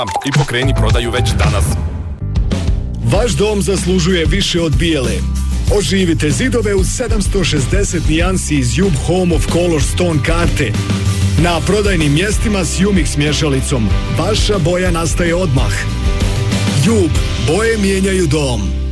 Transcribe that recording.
i pokreni prodaju već danas. Vaš dom zaslužuje više od bijele. Oživite zidove u 760 nijansi iz Jub Home of Color Stone karte. Na prodajnim mjestima s Umix mješalicom. Vaša boja nastaje odmah. Jub, boje mijenjaju dom.